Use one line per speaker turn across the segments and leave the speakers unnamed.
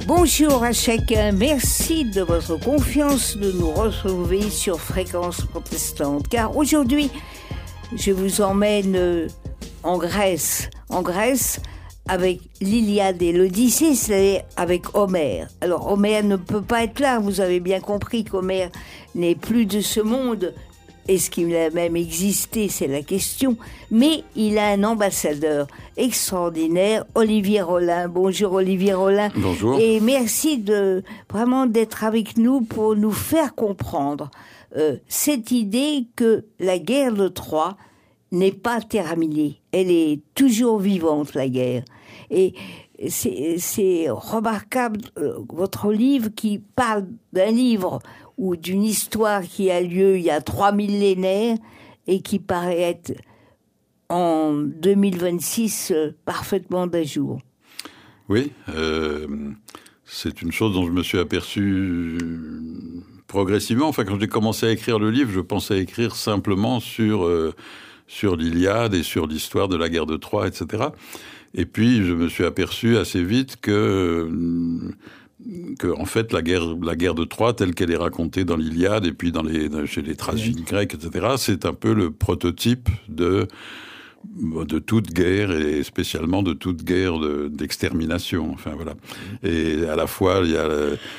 Bonjour à chacun, merci de votre confiance de nous retrouver sur Fréquence Protestante. Car aujourd'hui, je vous emmène en Grèce avec l'Iliade et l'Odyssée, c'est-à-dire avec Homère. Alors Homère ne peut pas être là, vous avez bien compris qu'Homère n'est plus de ce monde. Est-ce qu'il a même existé, c'est la question. Mais il a un ambassadeur extraordinaire, Olivier Rollin. Bonjour Olivier Rollin.
Bonjour.
Et merci vraiment d'être avec nous pour nous faire comprendre cette idée que la guerre de Troie n'est pas terminée. Elle est toujours vivante, la guerre. Et c'est remarquable, votre livre qui parle d'un livre ou d'une histoire qui a lieu il y a 3 millénaires et qui paraît être en 2026 parfaitement d'à jour.
Oui, c'est une chose dont je me suis aperçu progressivement. Enfin, quand j'ai commencé à écrire le livre, je pensais écrire simplement sur l'Iliade et sur l'histoire de la guerre de Troie, etc. Et puis, je me suis aperçu assez vite que en fait, la guerre de Troie, telle qu'elle est racontée dans l'Iliade et puis chez les tragédies grecques, etc., c'est un peu le prototype de toute guerre et spécialement de toute guerre d'extermination. Enfin voilà. Et à la fois il y a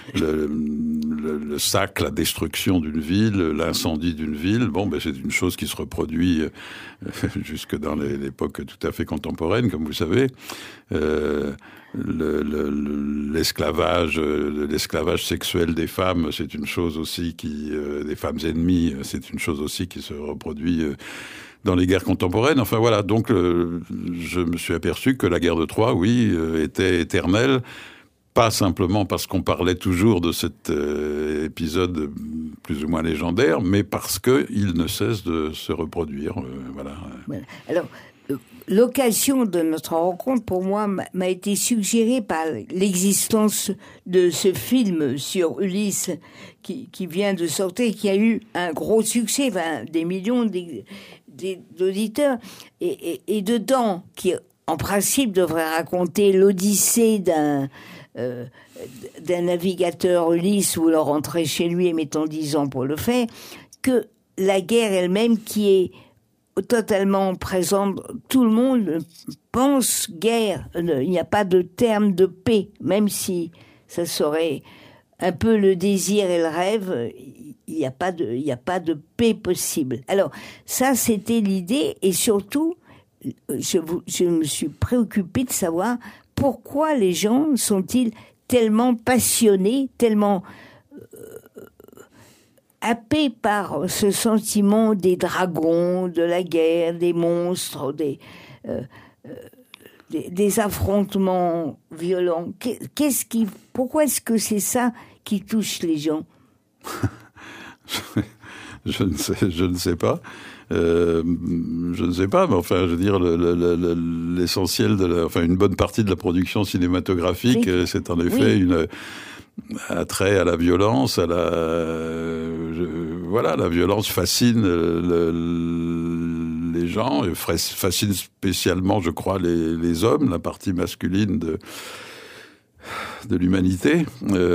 le sac, la destruction d'une ville, l'incendie d'une ville. Bon, c'est une chose qui se reproduit jusque dans l'époque tout à fait contemporaine, comme vous savez. L'esclavage sexuel des femmes, c'est une chose aussi des femmes ennemies, c'est une chose aussi qui se reproduit dans les guerres contemporaines. Enfin voilà, donc je me suis aperçu que la guerre de Troie, oui, était éternelle, pas simplement parce qu'on parlait toujours de cet épisode plus ou moins légendaire, mais parce qu'il ne cesse de se reproduire. Voilà.
Alors, l'occasion de notre rencontre, pour moi, m'a été suggérée par l'existence de ce film sur Ulysse qui vient de sortir, qui a eu un gros succès, des millions d'auditeurs, et dedans, qui en principe devrait raconter l'Odyssée d'un navigateur Ulysse, ou leur rentrer chez lui et mettant 10 ans pour le faire, que la guerre elle-même qui est totalement présente, tout le monde pense guerre, il n'y a pas de terme de paix, même si ça serait un peu le désir et le rêve, il n'y a pas de paix possible. Alors ça, c'était l'idée, et surtout je me suis préoccupée de savoir pourquoi les gens sont-ils tellement passionnés, tellement happés par ce sentiment des dragons, de la guerre, des monstres, des affrontements violents. Pourquoi est-ce que c'est ça qui touche les gens?
Je ne sais pas. Je ne sais pas, mais enfin, je veux dire, l'essentiel une bonne partie de la production cinématographique, c'est en effet un attrait à la violence, la violence fascine les gens, et fascine spécialement, je crois, les hommes, la partie masculine de l'humanité.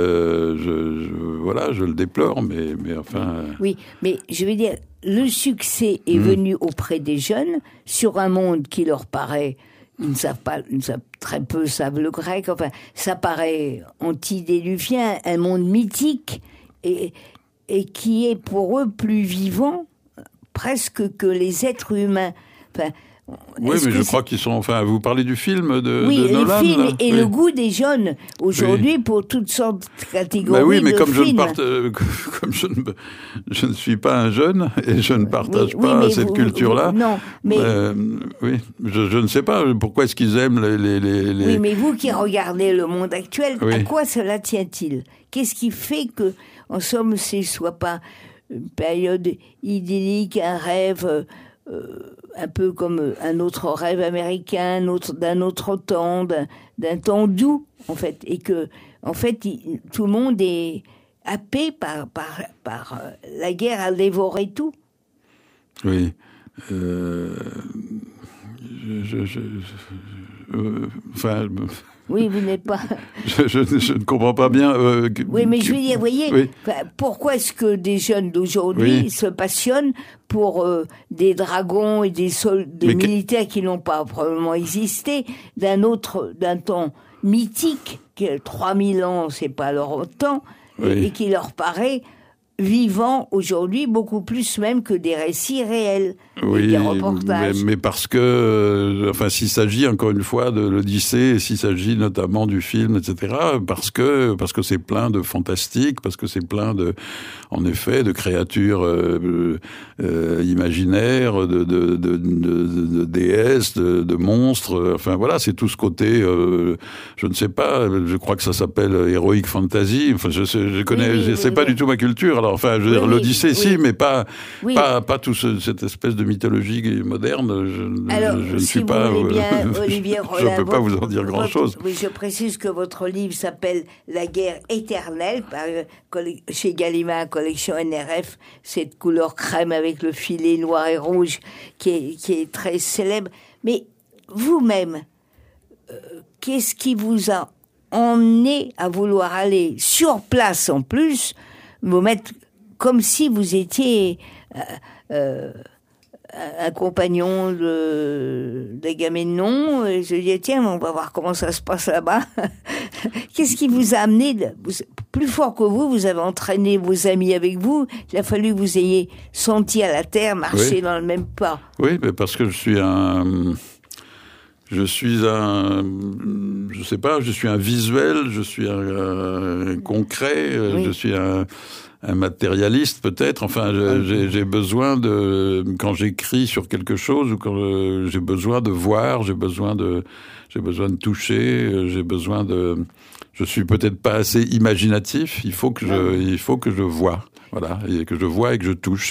Je le déplore, mais enfin...
Oui, mais je veux dire, le succès est venu auprès des jeunes sur un monde qui leur paraît... très peu savent le grec, enfin, ça paraît antédiluvien, un monde mythique, et qui est pour eux plus vivant, presque que les êtres humains. Enfin,
oui, mais je crois qu'ils sont... Enfin, vous parlez du film de Nolan,
le film
là,
et le goût des jeunes aujourd'hui pour toutes sortes de catégories
oui, mais
de
comme
films.
Comme je ne suis pas un jeune et je ne partage pas cette culture-là.
Non, mais
oui, je ne sais pas pourquoi est-ce qu'ils aiment les...
Oui, mais vous qui regardez le monde actuel,
oui.
À quoi cela tient-il? Qu'est-ce qui fait que, en somme, ce soit pas une période idyllique, un rêve un peu comme un autre rêve américain, d'un autre temps, d'un temps doux, en fait, et que, en fait, tout le monde est happé par la guerre à dévorer tout.
Oui. Enfin,
Oui, vous n'êtes pas...
Je ne comprends pas bien...
oui, mais je veux dire, vous voyez,
oui.
Pourquoi est-ce que des jeunes d'aujourd'hui se passionnent pour des dragons et des militaires qui n'ont pas probablement existé, d'un temps mythique, que 3000 ans, c'est pas leur temps, et qui leur paraît vivant aujourd'hui, beaucoup plus même que des récits réels, des reportages.
Mais parce que, s'il s'agit encore une fois de l'Odyssée, et s'il s'agit notamment du film, etc., parce que c'est plein de fantastique, parce que c'est plein en effet, de créatures imaginaires, de déesses, de monstres. Enfin voilà, c'est tout ce côté. Je ne sais pas. Je crois que ça s'appelle Heroic Fantasy. Enfin, je connais. C'est pas du tout ma culture. Alors, je veux dire, l'Odyssée, si, mais pas tout cette espèce de mythologie moderne. Je ne suis pas.
Olivier Rollin,
je ne peux pas vous en dire grand-chose.
Oui, je précise que votre livre s'appelle La guerre éternelle, chez Gallimard, collection NRF, cette couleur crème avec le filet noir et rouge qui est très célèbre. Mais vous-même, qu'est-ce qui vous a emmené à vouloir aller sur place en plus, vous mettre comme si vous étiez un compagnon d'Agamemnon, et je dis tiens, on va voir comment ça se passe là-bas. Qu'est-ce qui vous a amené plus fort que vous avez entraîné vos amis avec vous, il a fallu que vous ayez senti à la terre, marcher dans le même pas.
Oui, mais parce que je suis un visuel, je suis un concret, je suis un matérialiste peut-être. Enfin, j'ai besoin quand j'écris sur quelque chose, ou quand j'ai besoin de voir, j'ai besoin de toucher, je suis peut-être pas assez imaginatif. Il faut que je vois, voilà, et que je vois et que je touche.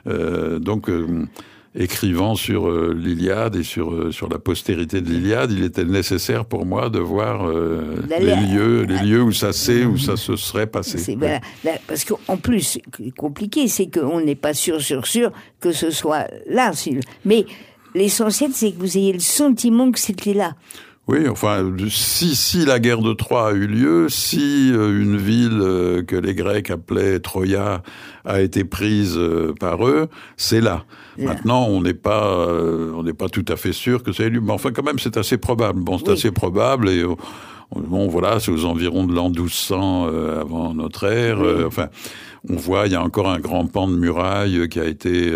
Écrivant sur l'Iliade et sur la postérité de l'Iliade, il était nécessaire pour moi de voir les lieux où ça se serait passé.
Voilà. Parce qu'en plus, ce qui est compliqué, c'est qu'on n'est pas sûr que ce soit là. Mais l'essentiel, c'est que vous ayez le sentiment que c'était là.
Oui, enfin, si la guerre de Troie a eu lieu, si une ville que les Grecs appelaient Troia a été prise par eux, c'est là. Maintenant, on n'est pas tout à fait sûr que ça ait lieu, mais enfin, quand même, c'est assez probable. Bon, c'est assez probable, et voilà, c'est aux environs de l'an 1200 avant notre ère. Enfin, on voit, il y a encore un grand pan de muraille qui est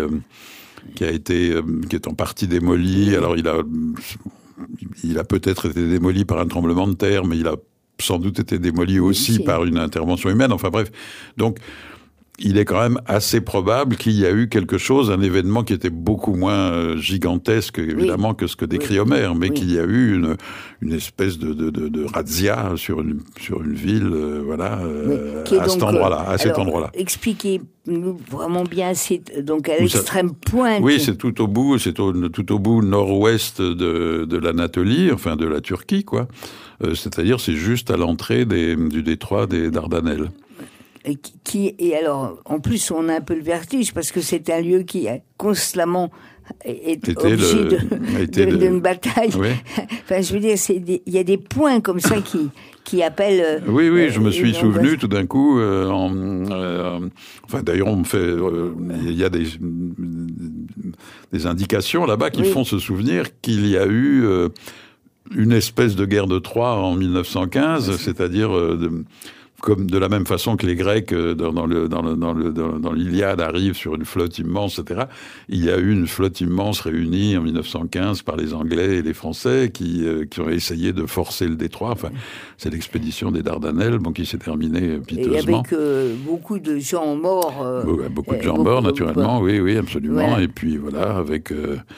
en partie démoli. Alors, il a peut-être été démoli par un tremblement de terre, mais il a sans doute été démoli aussi par une intervention humaine. Enfin bref, donc il est quand même assez probable qu'il y a eu quelque chose, un événement qui était beaucoup moins gigantesque évidemment que ce que décrit Homère, mais qu'il y a eu une espèce de razzia sur une ville, à cet endroit-là.
Expliquez-nous vraiment bien, donc à l'extrême pointe.
Oui, c'est tout au bout, tout au bout nord-ouest de l'Anatolie, enfin de la Turquie, quoi. C'est-à-dire, c'est juste à l'entrée du détroit des Dardanelles.
Et alors, en plus, on a un peu le vertige parce que c'est un lieu qui a constamment objet d'une bataille. Oui. Enfin, je veux dire, il y a des points comme ça qui appellent.
Oui, je me suis souvenu tout d'un coup. D'ailleurs, on me fait. Il y a des indications là-bas qui font se souvenir qu'il y a eu une espèce de guerre de Troie en 1915, c'est-à-dire comme de la même façon que les Grecs dans l'Iliade arrivent sur une flotte immense, etc. Il y a eu une flotte immense réunie en 1915 par les Anglais et les Français qui ont essayé de forcer le détroit. Enfin, c'est l'expédition des Dardanelles, qui s'est terminée piteusement.
Et avec beaucoup de gens morts.
Beaucoup de gens morts, naturellement. Oui, absolument. Voilà. Et puis voilà, avec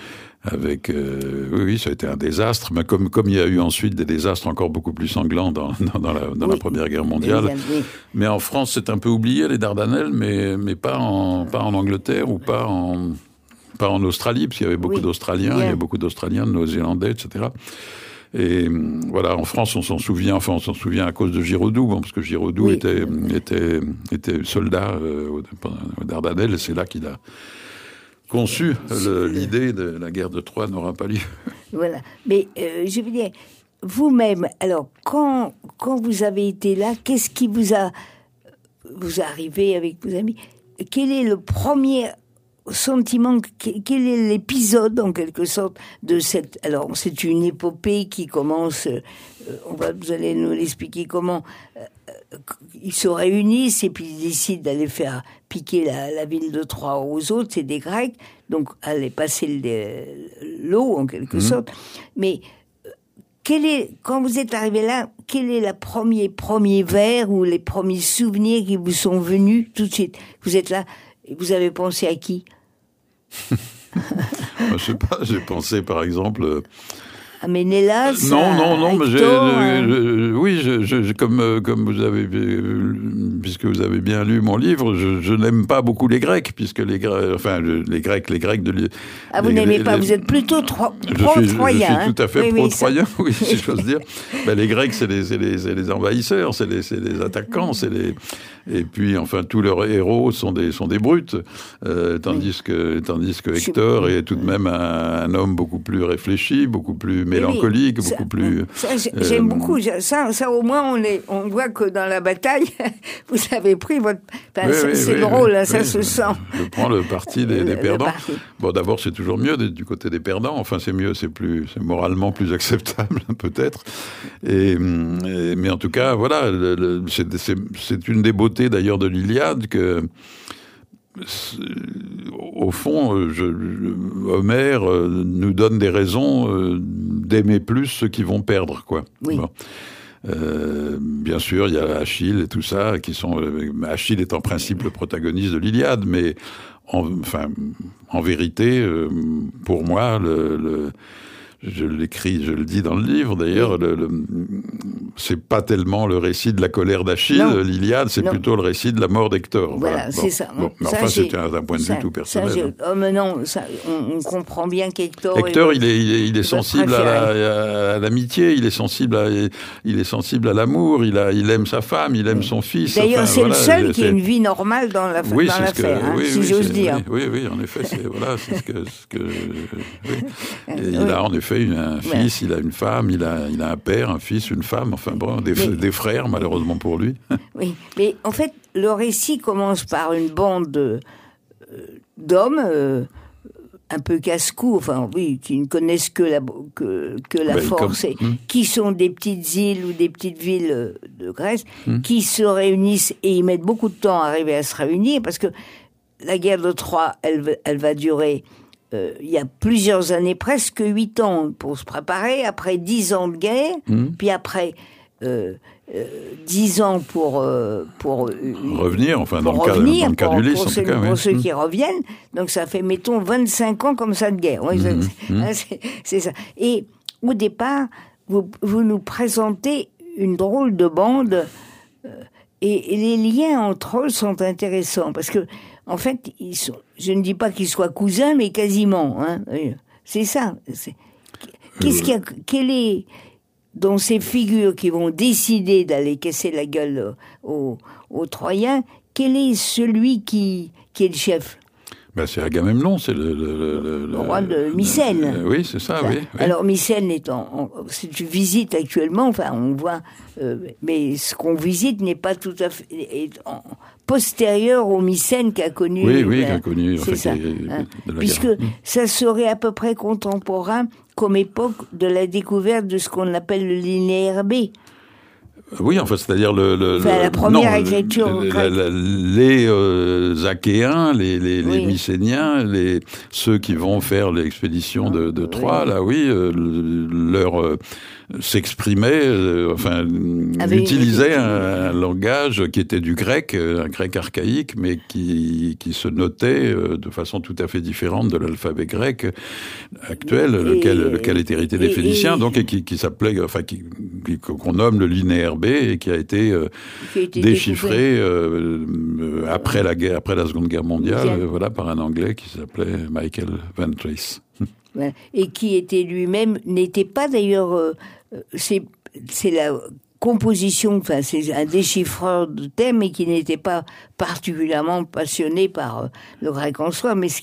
oui, ça a été un désastre, mais comme il y a eu ensuite des désastres encore beaucoup plus sanglants dans la Première Guerre mondiale. Mais en France, c'est un peu oublié, les Dardanelles, mais pas en Angleterre ou pas en Australie, parce qu'il y avait beaucoup d'Australiens, il y avait beaucoup d'Australiens, de Néo-Zélandais, etc. Et voilà, en France, on s'en souvient à cause de Giraudoux, parce que Giraudoux était soldat aux Dardanelles, et c'est là qu'il a conçu l'idée de la guerre de Troie n'aura pas lieu.
Voilà. Mais je veux dire, vous-même, alors, quand vous avez été là, qu'est-ce qui vous arrivé avec vos amis? Quel est le premier sentiment, quel est l'épisode, en quelque sorte, de cette... Alors, c'est une épopée qui commence, vous allez nous l'expliquer comment... ils se réunissent et puis ils décident d'aller faire piquer la ville de Troie aux autres, c'est des Grecs, donc aller passer l'eau, en quelque sorte. Mais... quand vous êtes arrivé là, quel est le premier vers ou les premiers souvenirs qui vous sont venus tout de suite? Vous êtes là, et vous avez pensé à qui?
Je sais pas, j'ai pensé par exemple...
À Ménélas?
Non, mais oui, comme vous avez, puisque vous avez bien lu mon livre, je n'aime pas beaucoup les Grecs, puisque les Grecs de...
Ah, vous n'aimez pas, vous êtes plutôt pro-troyen.
Je suis tout à fait pro-troyen, oui, si j'ose dire. Les Grecs, c'est les envahisseurs, c'est les attaquants, et puis, enfin, tous leurs héros sont des brutes, tandis que Hector est tout de même un homme beaucoup plus réfléchi, beaucoup plus mélancolique, beaucoup plus...
J'aime beaucoup. Ça, au moins, on voit que dans la bataille, vous avez pris votre... c'est drôle, ça se sent.
Je prends le parti des perdants. Bon, d'abord, c'est toujours mieux d'être du côté des perdants. Enfin, c'est mieux, c'est moralement plus acceptable, peut-être. Mais en tout cas, voilà, c'est une des beautés, d'ailleurs, de l'Iliade, que... Au fond, Homère nous donne des raisons d'aimer plus ceux qui vont perdre, quoi.
Oui.
Bon. Bien sûr, il y a Achille et tout ça, Achille est en principe le protagoniste de l'Iliade, mais en vérité, pour moi, je le dis dans le livre d'ailleurs, c'est pas tellement le récit de la colère d'Achille, l'Iliade, c'est plutôt le récit de la mort d'Hector.
Voilà, c'est ça.
Bon, mais enfin, c'est un point de vue tout personnel.
Mais non, on comprend bien qu'Hector...
Hector, il est sensible à l'amitié, il est sensible à l'amour, il aime sa femme, il aime son fils.
D'ailleurs, c'est le seul qui a une vie normale dans l'affaire, si j'ose dire.
Oui, en effet, c'est ce que il a en effet un fils, il a une femme, il a un père, un fils, une femme, enfin bon, des frères, malheureusement pour lui.
Oui, mais en fait, le récit commence par une bande d'hommes un peu casse-cou, qui ne connaissent que la force, qui sont des petites îles ou des petites villes de Grèce, qui se réunissent et ils mettent beaucoup de temps à arriver à se réunir, parce que la guerre de Troie, elle va durer... il y a plusieurs années, presque 8 ans pour se préparer, après 10 ans de guerre, puis après 10 ans pour
revenir, dans le cas d'Ulysse, en tout cas.
Pour ceux qui reviennent, donc ça fait, mettons, 25 ans comme ça de guerre. Oui, c'est ça. Et au départ, vous nous présentez une drôle de bande, et les liens entre eux sont intéressants, parce que en fait, je ne dis pas qu'ils soient cousins, mais quasiment. C'est ça. Quel est, dans ces figures qui vont décider d'aller casser la gueule aux Troyens, quel est celui qui est le chef?
C'est Agamemnon, c'est le
roi de Mycène.
Oui, c'est ça, oui.
Alors Mycène c'est une visite actuellement, on voit, mais ce qu'on visite n'est pas tout à fait postérieur au Mycène qu'a connu.
Oui, qu'a connu.
C'est ça. Puisque ça serait à peu près contemporain comme époque de la découverte de ce qu'on appelle le linéaire B.
Oui, c'est-à-dire
la première écriture.
Les Achéens, les Mycéniens, ceux qui vont faire l'expédition de Troie, s'exprimaient, utilisaient un langage qui était du grec, un grec archaïque, mais qui se notait de façon tout à fait différente de l'alphabet grec actuel, lequel est hérité des Phéniciens, donc, et qui s'appelait, qu'on nomme le linéaire B, et qui a été déchiffré après la Seconde Guerre mondiale, par un Anglais qui s'appelait Michael Ventris.
Et qui était lui-même, n'était pas d'ailleurs, c'est la composition, c'est un déchiffreur de thèmes, mais qui n'était pas particulièrement passionné par le grec en soi, mais ce